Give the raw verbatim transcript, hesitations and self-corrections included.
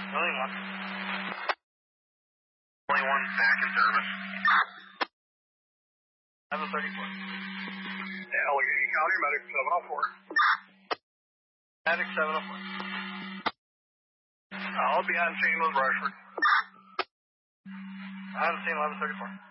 Building one. Building one, back in service. seven thirty-four. Allegheny County, Medic seven oh four. Medic seven oh four. I'll be on scene with Rushford. I haven't seen eleven thirty-four.